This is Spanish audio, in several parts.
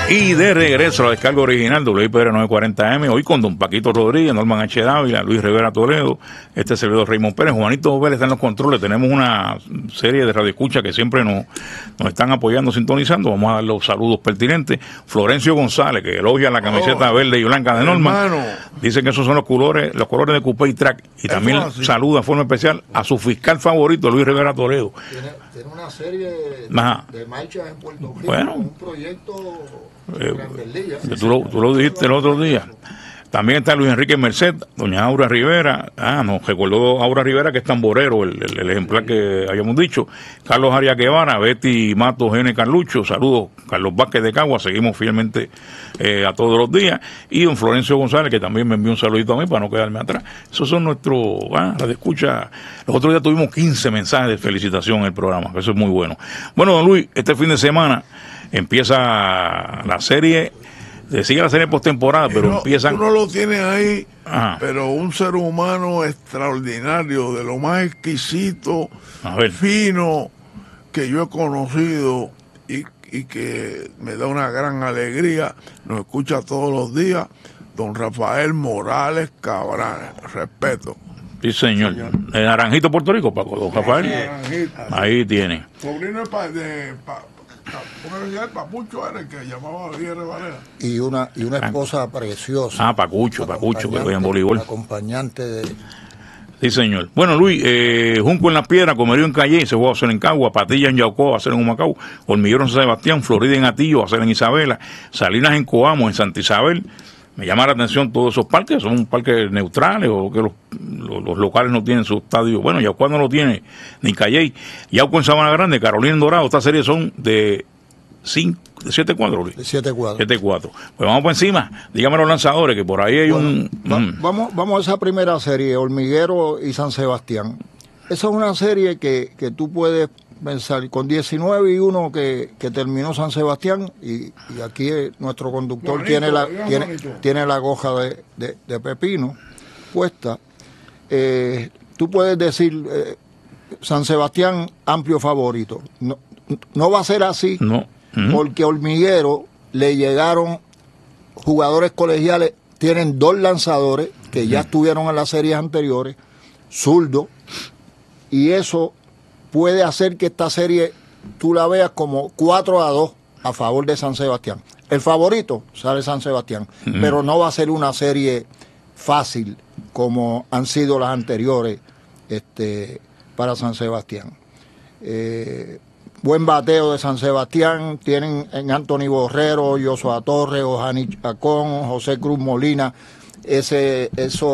Y de regreso a la descarga original WIPR 940M, hoy con don Paquito Rodríguez, Norman H. Dávila, Luis Rivera Toledo, este servidor Raymond Pérez, Juanito Vélez está en los controles. Tenemos una serie de radioescuchas que siempre nos están apoyando, sintonizando. Vamos a dar los saludos pertinentes. Florencio González, que elogia la camiseta verde y blanca de Norman, dice que esos son los colores de Coupé y Track, y también saluda de forma especial a su fiscal favorito, Luis Rivera Toledo. Tiene una serie de marchas en Puerto Rico, bueno, un proyecto tú lo dijiste el otro día. También está Luis Enrique Merced, doña Aura Rivera, nos recordó Aura Rivera, que es tamborero, el ejemplar que habíamos dicho. Carlos Arias Guevara, Betty Matos N. Carlucho, saludos. Carlos Vázquez de Cagua, seguimos fielmente a todos los días. Y don Florencio González, que también me envió un saludito a mí para no quedarme atrás. Esos son nuestros, las de escucha. Los otros días tuvimos 15 mensajes de felicitación en el programa, eso es muy bueno. Bueno, don Luis, este fin de semana empieza la serie. Sigue la serie postemporada, pero empiezan... Tú no lo tienes ahí, pero un ser humano extraordinario, de lo más exquisito, fino que yo he conocido y que me da una gran alegría, nos escucha todos los días, don Rafael Morales Cabral, respeto. Sí, señor. El Naranjito, Puerto Rico, Paco, don Rafael. Ahí tiene. Sobrino de Papucho era el que llamaba a Vierre Varela. Y una esposa preciosa. Pacucho, que juega en voleibol. Acompañante de... Sí, señor. Bueno, Luis, Junco en la Piedra, Comerío en Calle, se va a hacer en Cagua, Patilla en Yauco, va a hacer en Humacao, Hormiguero en San Sebastián, Florida en Atillo, va a ser en Isabela, Salinas en Coamo, en Santa Isabel. Me llama la atención todos esos parques, son parques neutrales o que los locales no tienen su estadio. Bueno, Yauco no lo tiene, ni Calley. Yauco en Sabana Grande, Carolina en Dorado, esta serie son de 7 cuadros. 7 cuadros. 7 cuadros. Pues vamos por encima, dígame los lanzadores, que por ahí hay Vamos a esa primera serie, Hormiguero y San Sebastián. Esa es una serie que tú puedes pensar, con 19-1 que terminó San Sebastián, y aquí nuestro conductor tiene la goja de pepino puesta. Tú puedes decir San Sebastián amplio favorito. No va a ser así, porque Hormiguero le llegaron jugadores colegiales, tienen 2 lanzadores que ya estuvieron en las series anteriores, zurdo, y eso puede hacer que esta serie tú la veas como 4-2 a favor de San Sebastián. El favorito sale San Sebastián, pero no va a ser una serie fácil como han sido las anteriores para San Sebastián. Buen bateo de San Sebastián, tienen en Anthony Borrero, Joshua Torres, Ojani Chacón, José Cruz Molina, ese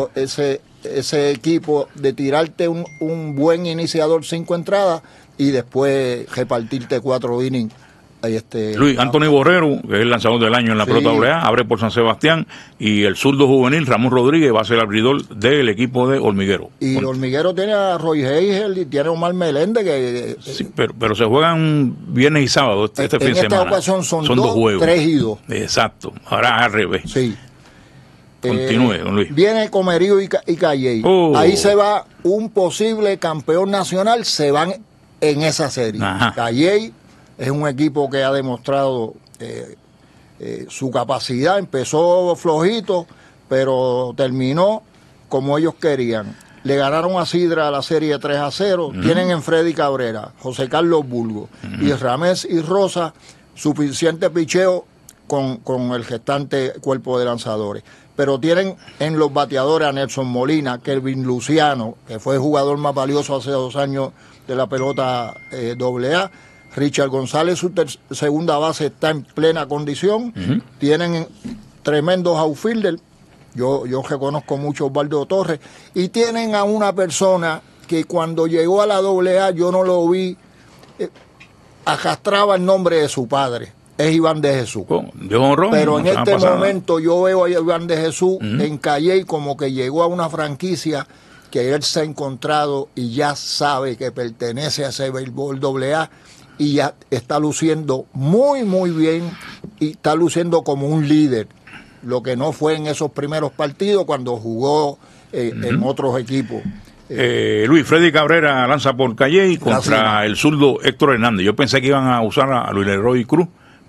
equipo de tirarte un buen iniciador 5 entradas y después repartirte 4 innings. Luis, Anthony Borrero, que es el lanzador del año en la pelota AA, abre por San Sebastián, y el zurdo juvenil Ramón Rodríguez va a ser el abridor del equipo de Hormiguero. Y Hormiguero tiene a Roy Heigel y tiene a Omar Meléndez que... Sí, pero se juegan viernes y sábado este fin de semana. En esta ocasión son 2 juegos. 3 y 2. Exacto, ahora al revés. Sí. Continúe, don Luis. Viene Comerío y Calley. Ahí se va un posible campeón nacional, se van en esa serie. Calley es un equipo que ha demostrado su capacidad. Empezó flojito, pero terminó como ellos querían. Le ganaron a Sidra la serie 3-0. Tienen en Freddy Cabrera, José Carlos Bulgo y Ramés y Rosa suficiente picheo con el gestante cuerpo de lanzadores. Pero tienen en los bateadores a Nelson Molina, Kelvin Luciano, que fue el jugador más valioso hace 2 años de la pelota AA. Richard González, su segunda base, está en plena condición. Tienen tremendos outfielders. Yo reconozco mucho a Osvaldo Torres. Y tienen a una persona que cuando llegó a la AA yo no lo vi, arrastraba el nombre de su padre. Es Iván de Jesús. Pero en este momento yo veo a Iván de Jesús en Calley como que llegó a una franquicia que él se ha encontrado y ya sabe que pertenece a ese béisbol AA. Y ya está luciendo muy, muy bien y está luciendo como un líder, lo que no fue en esos primeros partidos cuando jugó en otros equipos. Luis, Freddy Cabrera lanza por Calley contra el zurdo Héctor Hernández. Yo pensé que iban a usar a Luis Leroy Cruz,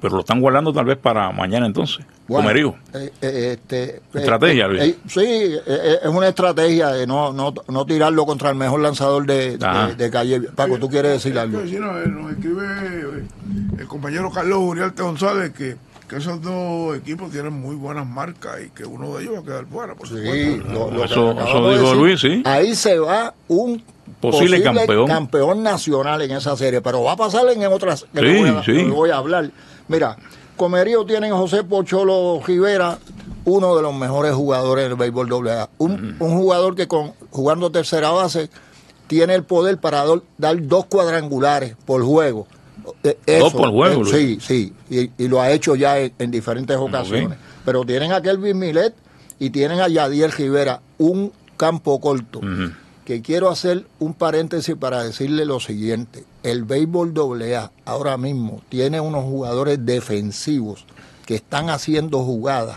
pero lo están guardando tal vez para mañana entonces. Bueno, Comerío. Estrategia, Luis. Sí, es una estrategia de no tirarlo contra el mejor lanzador de Calle. Paco, ¿tú quieres decir algo? Sí, nos escribe el compañero Carlos Uriarte González que esos dos equipos tienen muy buenas marcas y que uno de ellos va a quedar fuera, por supuesto. Eso dijo Luis, sí. Ahí se va un posible campeón nacional en esa serie, pero va a pasar en otras que voy a hablar. Mira, Comerío tiene José Pocholo Rivera, uno de los mejores jugadores del béisbol AA. Un jugador que jugando tercera base tiene el poder para dar 2 cuadrangulares por juego. Eso, 2 por juego. Sí, y lo ha hecho ya en diferentes ocasiones. Okay. Pero tienen a Kelvin Milet y tienen a Yadiel Rivera, un campo corto. Que quiero hacer un paréntesis para decirle lo siguiente. El béisbol AA ahora mismo tiene unos jugadores defensivos que están haciendo jugadas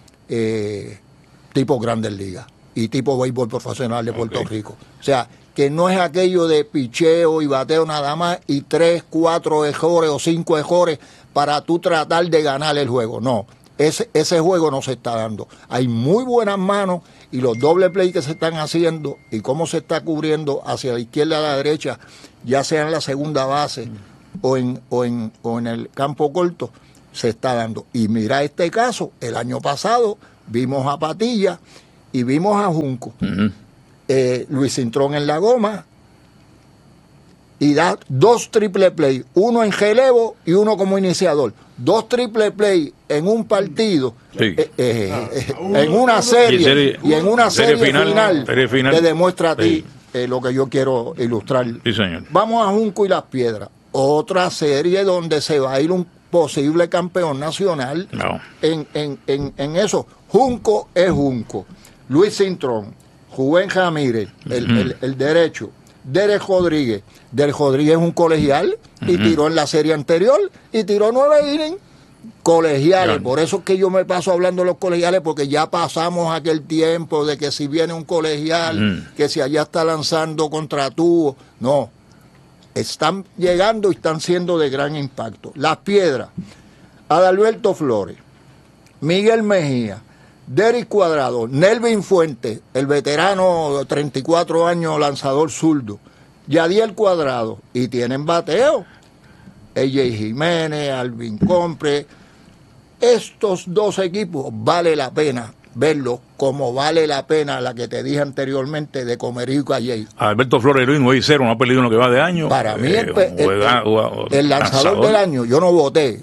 tipo Grandes Ligas y tipo béisbol profesional de Puerto Rico. O sea, que no es aquello de picheo y bateo nada más y 3, 4 errores o 5 errores para tú tratar de ganar el juego. No, ese juego no se está dando. Hay muy buenas manos y los doble play que se están haciendo y cómo se está cubriendo hacia la izquierda y a la derecha, ya sea en la segunda base o en el campo corto, se está dando. Y mira este caso, el año pasado vimos a Patilla y vimos a Junco. Luis Cintrón en la goma y da 2 triple play, uno en relevo y uno como iniciador. 2 triple play en un partido, en una serie y en una serie final te demuestra a ti lo que yo quiero ilustrar. Sí, señor. Vamos a Junco y Las Piedras, otra serie donde se va a ir un posible campeón nacional. En eso. Junco es Junco. Luis Cintrón, Rubén Ramírez, el derecho, Derek Rodríguez. Derek Rodríguez es un colegial y tiró en la serie anterior y tiró 9 innings colegiales. Por eso es que yo me paso hablando de los colegiales, porque ya pasamos aquel tiempo de que si viene un colegial, que si allá está lanzando contra tubo. No, están llegando y están siendo de gran impacto. Las Piedras, Adalberto Flores, Miguel Mejía, Derek Cuadrado, Nelvin Fuentes, el veterano 34 años lanzador zurdo, Yadiel Cuadrado, y tienen bateo, AJ Jiménez, Alvin Compre. Estos 2 equipos vale la pena verlos, como vale la pena la que te dije anteriormente de Comerío y Calle. Alberto Flores Luis 9-0, no ha perdido en lo que va de año. Para mí el lanzador del año, yo no voté,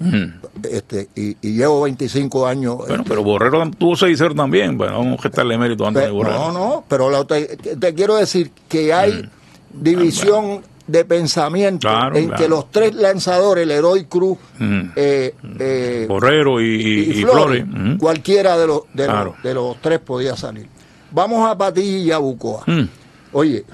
y llevo 25 años. Bueno, pero Borrero tuvo 6-0 también. Bueno, vamos a quitarle mérito antes de Borrero. No, pero te quiero decir que hay división de pensamiento que los 3 lanzadores, Leroy Cruz, Borrero y Flores, cualquiera de los 3 podía salir. Vamos a Patilla y Yabucoa. Oye,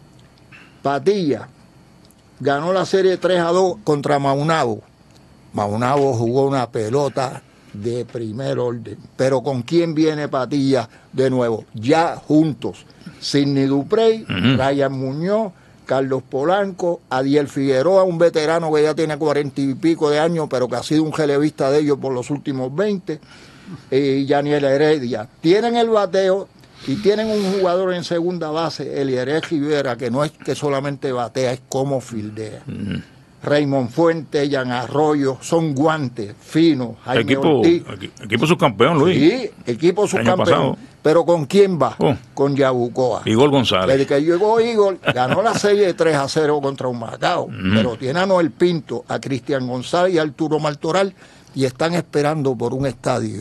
Patilla ganó la serie 3-2 contra Maunabo. Maunabo jugó una pelota de primer orden. Pero ¿con quién viene Patilla de nuevo? Ya juntos. Sidney Duprey, Ryan Muñoz, Carlos Polanco, Adiel Figueroa, un veterano que ya tiene 40 y pico de años, pero que ha sido un relevista de ellos por los últimos 20, y Yaniel Heredia. Tienen el bateo y tienen un jugador en segunda base, Eliezer Rivera, que no es que solamente batea, es como fildea. Raymond Fuentes, Jan Arroyo, son guantes finos. Equipo subcampeón, Luis. Sí, equipo subcampeón. Pero ¿con quién va? Con Yabucoa. Igor González. Desde que llegó Igor, ganó la serie 3-0 contra Humacao. Pero tiene a Noel Pinto, a Cristian González y a Arturo Martoral, y están esperando por un estadio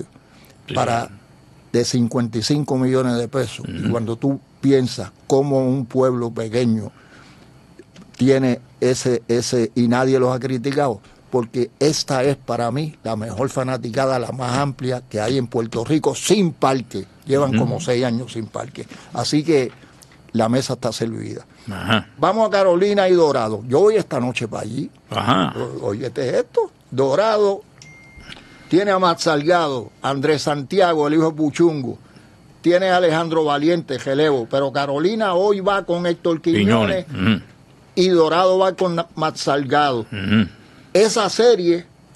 de 55 millones de pesos. Y cuando tú piensas cómo un pueblo pequeño tiene ese y nadie los ha criticado, porque esta es para mí la mejor fanaticada, la más amplia que hay en Puerto Rico, sin parque. Llevan como 6 años sin parque. Así que la mesa está servida. Vamos a Carolina y Dorado. Yo voy esta noche para allí. Óyete esto. Dorado tiene a Matt Salgado, Andrés Santiago, el hijo de Puchungo. Tiene a Alejandro Valiente, relevo. Pero Carolina hoy va con Héctor Quiñones. Y Dorado va con Matt Salgado. Esa serie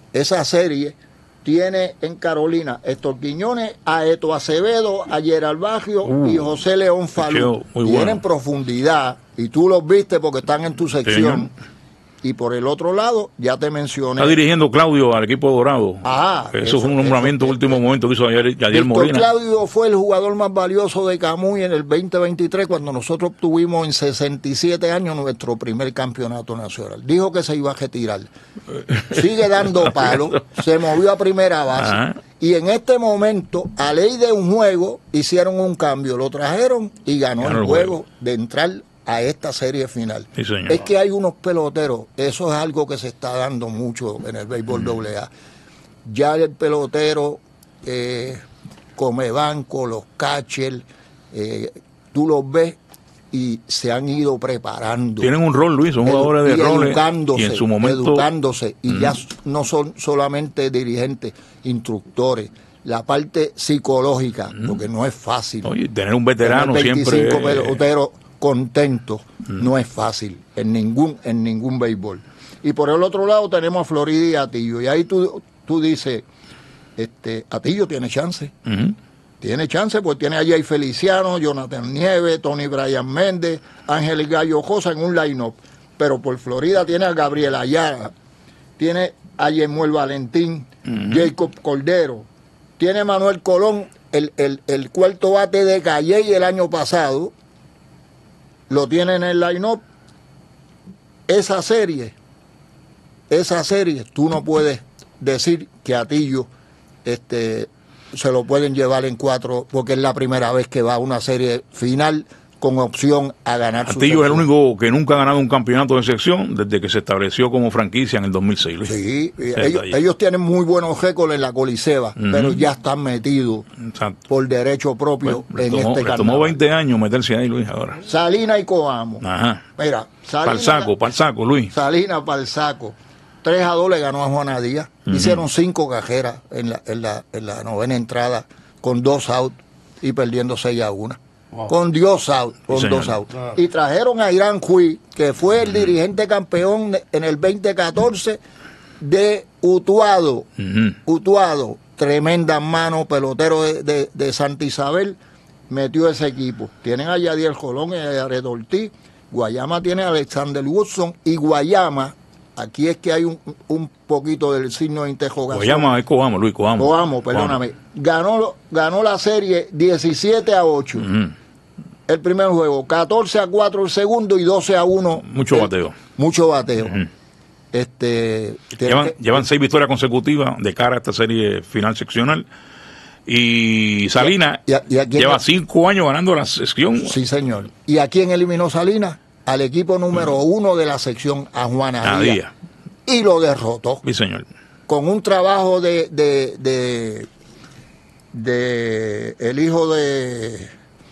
esa serie tiene en Carolina Héctor Quiñones, a Eto Acevedo, a Gerald Baggio y José León Falú. Tienen profundidad y tú los viste porque están en tu sección. Y por el otro lado, ya te mencioné. Está dirigiendo Claudio al equipo Dorado. Eso fue un nombramiento último momento que hizo Yadier Molina. Claudio fue el jugador más valioso de Camuy en el 2023 cuando nosotros tuvimos en 67 años nuestro primer campeonato nacional. Dijo que se iba a retirar. Sigue dando palos, se movió a primera base. Y en este momento, a ley de un juego, hicieron un cambio, lo trajeron y ganó el juego de entrar a esta serie final. Sí, es que hay unos peloteros, eso es algo que se está dando mucho en el béisbol AA. Ya el pelotero come banco, los catchers, tú los ves y se han ido preparando. Tienen un rol, Luis, son jugadores de roles. Educándose, y en su momento educándose. Y ya no son solamente dirigentes, instructores. La parte psicológica, porque no es fácil. Oye, tener un veterano tener 25 siempre... peloteros contento no es fácil en ningún béisbol. Y por el otro lado tenemos a Florida y Atillo, y ahí tú dices, Atillo tiene chance, tiene chance, pues tiene a Jay Feliciano, Jonathan Nieves, Tony Brian Méndez, Ángel Gallo Josa en un line-up, pero por Florida tiene a Gabriel Ayala, tiene a Yemuel Valentín, Jacob Cordero, tiene a Manuel Colón, el cuarto bate de Calley el año pasado, lo tiene en el line-up. Esa serie, tú no puedes decir que Atillo se lo pueden llevar en 4, porque es la primera vez que va a una serie final con opción a ganar su Atillo es el único que nunca ha ganado un campeonato de sección desde que se estableció como franquicia en el 2006. Luis. Sí, ellos tienen muy buenos récords en la Coliseba, pero ya están metidos por derecho propio en este carnaval. Tomó 20 años meterse ahí, Luis, ahora. Salinas y Coamo. Mira, Salinas... Para el saco, Luis. Salinas para el saco. 3-2 le ganó a Juana Díaz. Hicieron 5 cajeras en la novena entrada con 2 outs y perdiendo 6-1. Wow. Con 2 outs. Y trajeron a Irán Cui, que fue el dirigente campeón en el 2014 de Utuado. Utuado, tremenda mano, pelotero de Santa Isabel, metió ese equipo. Tienen a Yadier Colón y a Jared Ortiz. Guayama tiene a Alexander Woodson y Guayama. Aquí es que hay un poquito del signo de interrogación. Guayama es Coamo, Luis, Coamo. Coamo, perdóname. Ganó la serie 17-8. El primer juego, 14-4 el segundo y 12-1. Mucho bateo. Llevan 6 victorias consecutivas de cara a esta serie final seccional. Y Salinas lleva 5 años ganando la sección. Sí, señor. ¿Y a quién eliminó Salinas? Al equipo número 1 de la sección, a Juana Díaz. Y lo derrotó. Sí, señor. Con un trabajo de el hijo de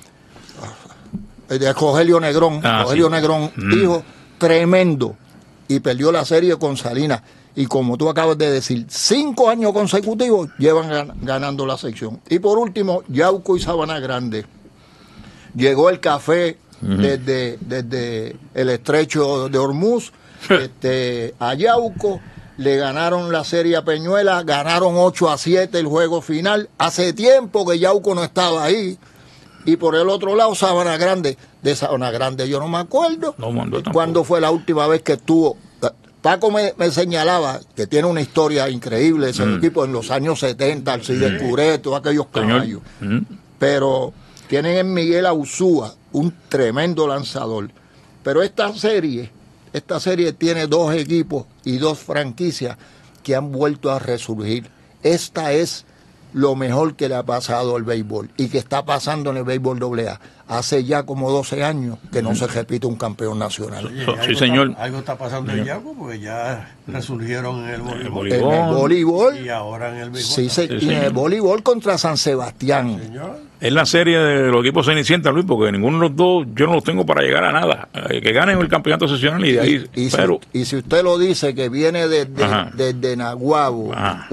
Rogelio Negrón. Rogelio Negrón, hijo, tremendo. Y perdió la serie con Salinas. Y como tú acabas de decir, 5 años consecutivos llevan ganando la sección. Y por último, Yauco y Sabana Grande. Llegó el café desde el estrecho de Hormuz a Yauco, le ganaron la serie a Peñuela, ganaron 8-7 el juego final. Hace tiempo que Yauco no estaba ahí. Y por el otro lado, Sabana Grande. De Sabana Grande yo no me acuerdo cuándo fue la última vez que estuvo. Paco me señalaba que tiene una historia increíble ese equipo en los años 70, Alcides Curé, todos aquellos caballos. Pero tienen en Miguel Auzúa, un tremendo lanzador. Pero esta serie tiene 2 equipos y 2 franquicias que han vuelto a resurgir. Esta es lo mejor que le ha pasado al béisbol y que está pasando en el béisbol AA. Hace ya como 12 años que no se repite un campeón nacional. Oye, sí, señor. Algo está pasando en Yaco porque ya resurgieron en el voleibol. En el voleibol. Y ahora en el béisbol. Sí, y en el voleibol contra San Sebastián. Señor. Es la serie de los equipos Cenicienta, Luis, porque ninguno de los dos yo no los tengo para llegar a nada. Que ganen el campeonato seccional y de ahí. Y si usted lo dice que viene desde Naguabo,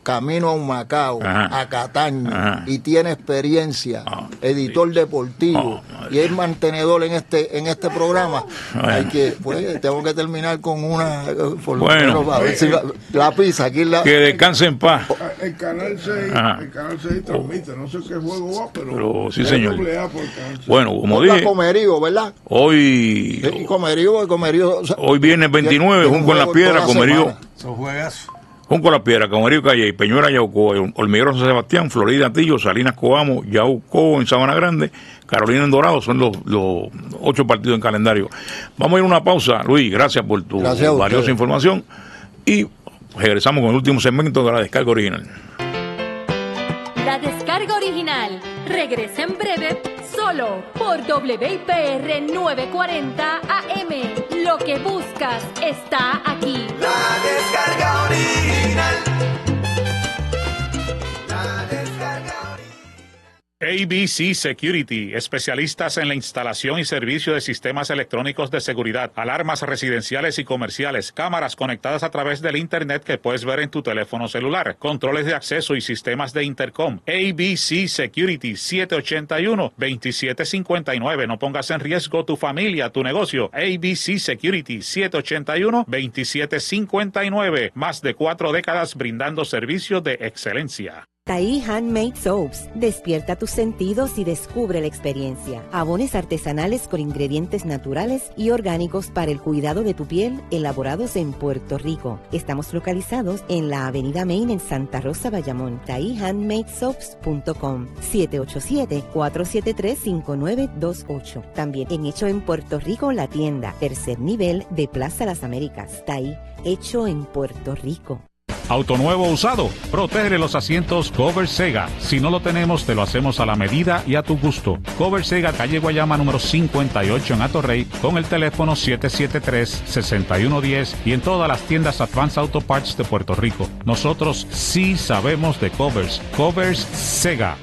camino a Humacao, a Cataño, y tiene experiencia, editor deportivo, y es mantenedor en este programa, tengo que terminar con una a ver si la pizza aquí que descanse en paz. El canal 6 transmite, no sé qué juego va, pero sí, señor. Bueno, como dije, Comerío, ¿verdad? Hoy hoy viernes 29, Junco en las Piedras, Comerío. Son juegas. Junco en las Piedras, Comerío Calle, Peñuela, Yauco, Hormiguero San Sebastián, Florida, Atillo, Salinas, Coamo, Yauco en Sabana Grande, Carolina en Dorado. Son los 8 partidos en calendario. Vamos a ir a una pausa, Luis, gracias por tu valiosa información, y regresamos con el último segmento de la descarga original. La descarga original regresa en breve solo por WIPR 940 AM. Lo que buscas está aquí. La descarga original. La descarga original. ABC Security, especialistas en la instalación y servicio de sistemas electrónicos de seguridad, alarmas residenciales y comerciales, cámaras conectadas a través del Internet que puedes ver en tu teléfono celular, controles de acceso y sistemas de intercom. ABC Security, 781-2759. No pongas en riesgo tu familia, tu negocio. ABC Security, 781-2759. Más de 4 décadas brindando servicios de excelencia. Tahí Handmade Soaps. Despierta tus sentidos y descubre la experiencia. Jabones artesanales con ingredientes naturales y orgánicos para el cuidado de tu piel, elaborados en Puerto Rico. Estamos localizados en la Avenida Main en Santa Rosa, Bayamón. TahíHandmadeSoaps.com 787-473-5928. También en Hecho en Puerto Rico, la tienda, tercer nivel de Plaza Las Américas. Tahí, hecho en Puerto Rico. Auto nuevo o usado, protege los asientos Cover Sega. Si no lo tenemos, te lo hacemos a la medida y a tu gusto. Cover Sega, calle Guayama número 58 en Atorrey, con el teléfono 773-6110 y en todas las tiendas Advance Auto Parts de Puerto Rico. Nosotros sí sabemos de covers. Covers Sega.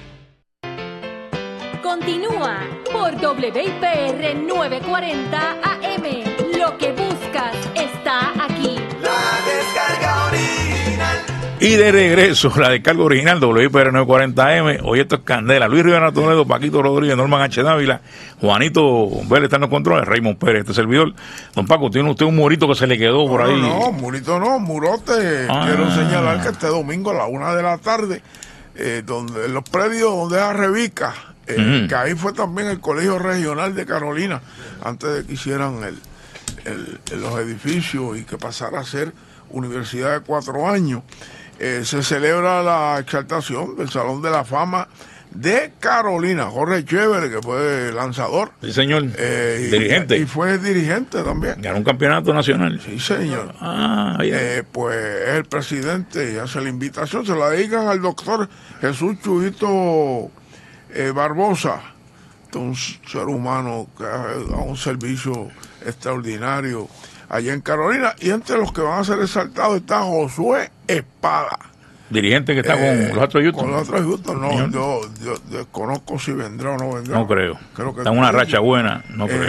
Continúa por WIPR 940 AM. Lo que buscas está aquí. La descarga original. Y de regreso, la descarga original, WIPR 940M. Hoy esto es candela. Luis Rivera Toledo, Paquito Rodríguez, Norman H. Dávila, Juanito Vélez está en los controles, Raymond Pérez, este servidor. Don Paco, ¿tiene usted un murito que se le quedó por ahí? No, murito no, murote. Quiero señalar que este domingo a la 1 de la tarde, donde en los predios donde es Revica, que ahí fue también el Colegio Regional de Carolina, antes de que hicieran los edificios y que pasara a ser Universidad de 4 años. Se celebra la exaltación del Salón de la Fama de Carolina. Jorge Chévere, que fue lanzador. Sí, señor. Dirigente. Y fue dirigente también. Ganó un campeonato nacional. Sí, señor. Pues es el presidente y hace la invitación. Se la dedican al doctor Jesús Chuyito Barbosa, un ser humano que da un servicio extraordinario allá en Carolina, y entre los que van a ser exaltados está Josué Espada, dirigente que está con los Astros Houston. Con los Astros Houston, no, yo desconozco si vendrá o no vendrá. No creo. Creo que está en una racha buena, no creo.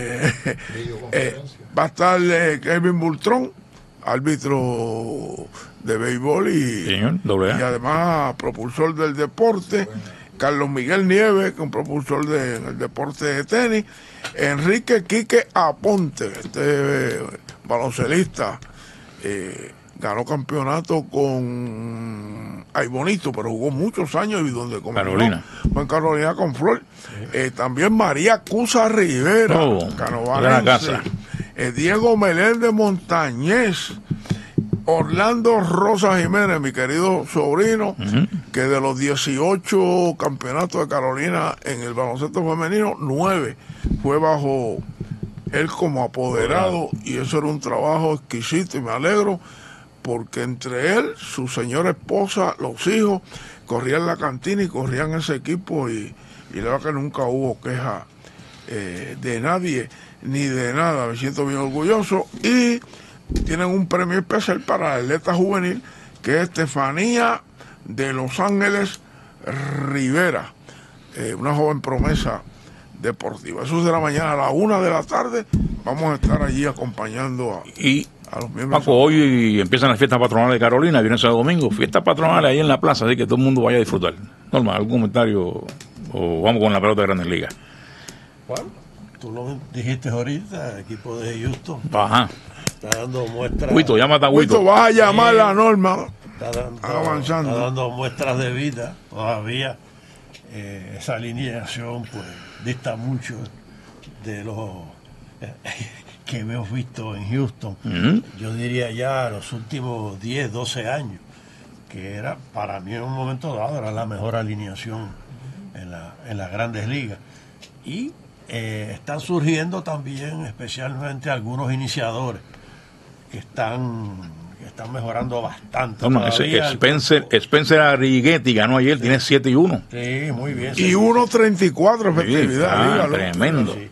Va a estar Kevin Bultrón, árbitro de béisbol y además propulsor del deporte. Carlos Miguel Nieves, que es un propulsor del deporte de tenis. Enrique Quique Aponte, baloncelista, ganó campeonato con Bonito, pero jugó muchos años y donde comenzó fue en Carolina con Flor. También María Cusa Rivera, canovarense. Diego Meléndez Montañez, Orlando Rosa Jiménez, mi querido sobrino, que de los 18 campeonatos de Carolina en el baloncesto femenino, 9 fue bajo él como apoderado, y eso era un trabajo exquisito, y me alegro porque entre él, su señora esposa, los hijos, corrían la cantina y corrían ese equipo, y la verdad que nunca hubo queja de nadie ni de nada. Me siento bien orgulloso, y tienen un premio especial para la atleta juvenil, que es Estefanía de Los Ángeles Rivera, una joven promesa deportiva. Eso será mañana a la 1 de la tarde. Vamos a estar allí acompañando a los miembros. Paco, hoy empiezan las fiestas patronales de Carolina, viene ese domingo, fiestas patronales ahí en la plaza, así que todo el mundo vaya a disfrutar. Norma, ¿algún comentario? O vamos con la pelota de Grandes Ligas. Bueno, tú lo dijiste ahorita, el equipo de Houston. Ajá. Está dando muestras. Huito, llámate a Huito. Huito, vas a llamar a Norma. Avanzando. Está dando muestras de vida todavía. Esa alineación pues dista mucho de los que hemos visto en Houston. Yo diría ya los últimos 10, 12 años, que era, para mí en un momento dado, era la mejor alineación en las Grandes Ligas. Y están surgiendo también, especialmente algunos iniciadores que están mejorando bastante. No, ese Spencer Arrighetti ganó ayer, sí. Tiene 7-1. Sí, muy bien. Y 1.34 efectividad. Tremendo. Sí.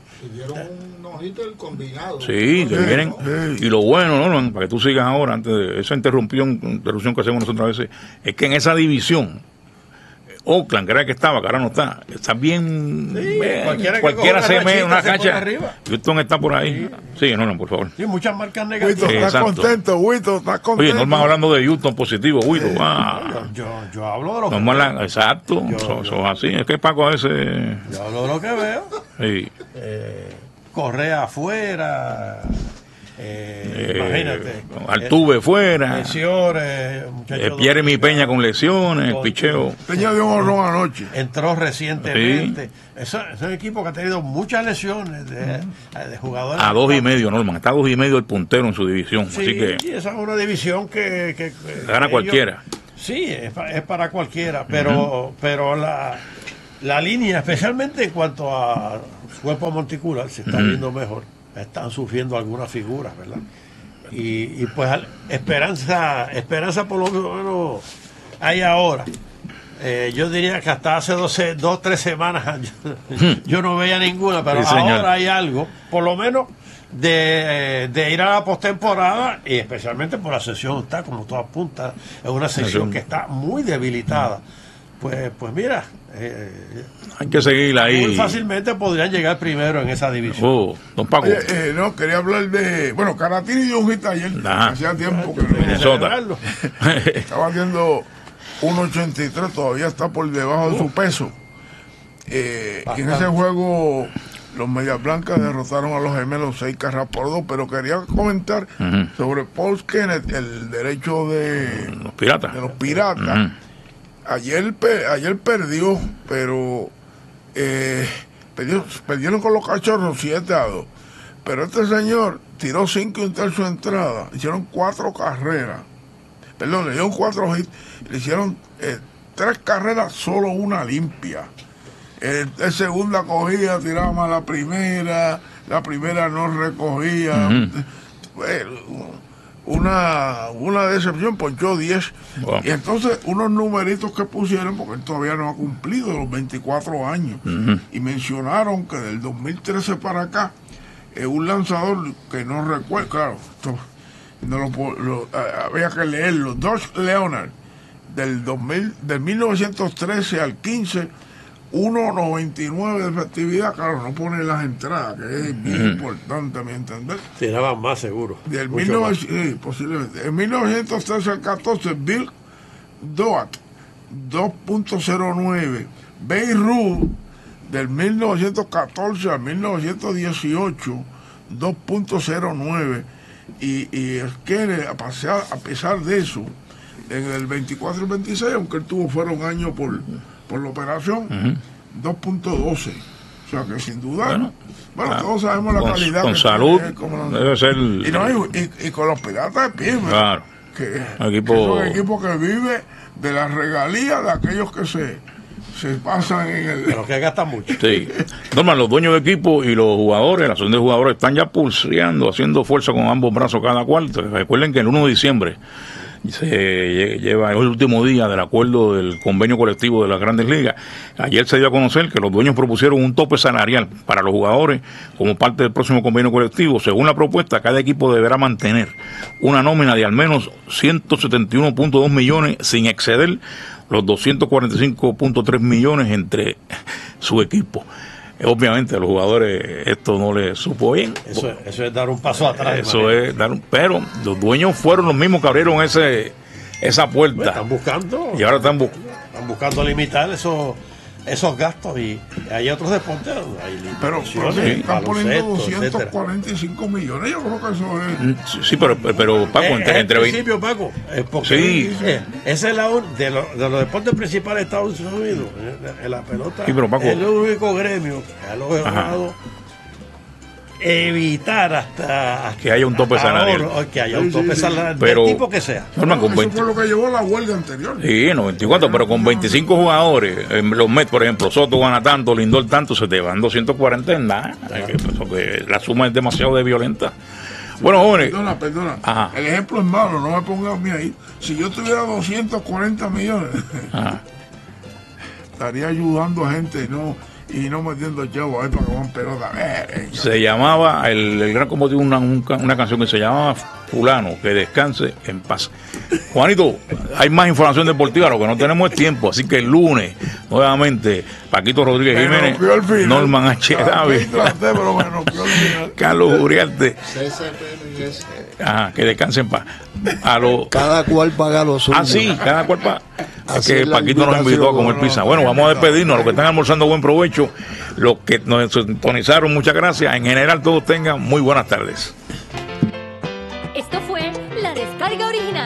El combinado. Sí, que vienen. Y lo bueno, ¿no? Para que tú sigas ahora, antes de esa interrupción que hacemos nosotros a veces, es que en esa división, Oakland, que era el que estaba, que ahora no está bien. Sí, cualquiera se mete una cancha. Houston está por ahí. Sí, no, por favor. Sí, muchas marcas negativas. Huito, ¿estás contento? Huito, ¿estás contento? Oye, Norman hablando de Houston positivo, Huito. Yo hablo de lo que veo. Exacto, eso es así. Es que Paco a veces. Yo hablo de lo que veo. Sí. Correa afuera. Imagínate. Altuve fuera. Lesiones. Jeremy Peña con lesiones, el picheo. Peña dio un horror anoche. Entró recientemente. Sí. Es un equipo que ha tenido muchas lesiones de jugadores. A 2.5, Norman. Está a 2.5 el puntero en su división. Sí, así que. Y esa es una división que gana cualquiera. Sí, es para cualquiera. Pero la línea, especialmente en cuanto a cuerpo monticular, se está viendo mejor. Están sufriendo algunas figuras, ¿verdad? Y pues esperanza por lo menos hay ahora. Yo diría que hasta hace 2-3 semanas yo no veía ninguna, pero sí, ahora hay algo, por lo menos de ir a la postemporada, y especialmente por la sesión, está como tú apuntas, es una sesión que está muy debilitada. Pues mira, hay que seguir ahí. Muy fácilmente podrían llegar primero en esa división. Don Paco. No, quería hablar de. Bueno, Caratini dio un hit ayer. Hacía tiempo que Minnesota. Estaba haciendo 1.83, todavía está por debajo de su peso. Y en ese juego, los Medias Blancas derrotaron a los Gemelos 6 carreras por 2. Pero quería comentar sobre Paul Kenneth, el derecho de los Piratas. Ayer perdió, pero perdieron con los Cachorros 7-2. Pero este señor tiró 5 y un tercio de entrada. Hicieron 4 carreras. Perdón, le dieron 4 hits. Le hicieron 3 carreras, solo una limpia. En segunda cogida, tiraba más la primera no recogía. Una decepción, ponchó 10. Wow. Y entonces unos numeritos que pusieron, porque él todavía no ha cumplido los 24 años, y mencionaron que del 2013 para acá, un lanzador que no recuerdo, claro, había que leerlo, Dodge Leonard, del 1913 al 15, 1.99 de efectividad, claro, no pone las entradas, que es bien importante a mi entender. Tiraban más seguro. Sí, posiblemente. En 1913 al 14, Bill Doak, 2.09. Babe Ruth, del 1914 al 1918, 2.09. Y es que a pesar de eso, en el 24 y 26, aunque él fuera un año por la operación, 2.12. O sea que sin duda, bueno, todos sabemos la calidad. Con salud, debe ser. Y con los Piratas de Pittsburgh, claro, que es un equipo que vive de las regalías de aquellos que se pasan en el. Pero que gastan mucho. Sí. Normal, los dueños de equipo y los jugadores, la asociación de jugadores, están ya pulseando, haciendo fuerza con ambos brazos cada cual. Recuerden que el 1 de diciembre se lleva el último día del acuerdo del convenio colectivo de las Grandes Ligas. Ayer se dio a conocer que los dueños propusieron un tope salarial para los jugadores como parte del próximo convenio colectivo. Según la propuesta, cada equipo deberá mantener una nómina de al menos 171.2 millones sin exceder los 245.3 millones entre su equipo. obviamente a los jugadores esto no les supo bien. Eso es dar un paso atrás. Pero los dueños fueron los mismos que abrieron esa puerta. Pues están buscando. Y ahora están buscando limitar esos gastos, y hay otros deportes pero están poniendo 245 millones, yo creo que eso es. Sí, pero Paco, entre principio, Paco, porque ese es de los deportes principales de Estados Unidos, en la pelota, sí, pero Paco, es el único gremio que ha logrado evitar hasta que haya un tope salarial, del tipo que sea. Eso fue lo que llevó la huelga anterior. Sí, 94, pero con 25 jugadores, los Mets, por ejemplo, Soto gana tanto, Lindor tanto, se te van 240 en nada. Que la suma es demasiado violenta. Bueno, jóvenes. Perdona. Ajá. El ejemplo es malo, no me pongas a mí ahí. Si yo tuviera 240 millones, estaría ayudando a gente, y no metiendo chavo a ver para que van pelota. Se llamaba, el gran como tiene una canción que se llamaba Fulano, que descanse en paz. Juanito, hay más información deportiva, lo que no tenemos es tiempo, así que el lunes, nuevamente, Paquito Rodríguez Jiménez, Norman H. David, Carlos Uriarte, que descanse en paz. Cada cual paga lo suyo. Sí, cada cual paga. Es que Paquito nos invitó a comer pizza. Bueno, vamos a despedirnos. Los que están almorzando, buen provecho. Los que nos sintonizaron, muchas gracias. En general, todos tengan muy buenas tardes. Esto fue La Descarga Original.